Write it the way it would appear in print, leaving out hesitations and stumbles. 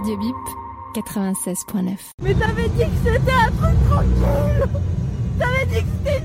Radio Bip 96.9. Mais t'avais dit que c'était un truc tranquille. T'avais dit que c'était